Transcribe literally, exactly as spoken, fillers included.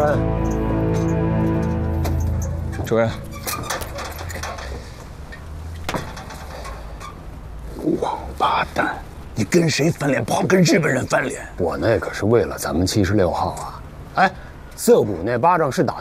任。 主任。 王八蛋！你跟谁翻脸？不好跟日本人翻脸。 我那可是为了咱们七十六号啊！哎，涩谷那巴掌是打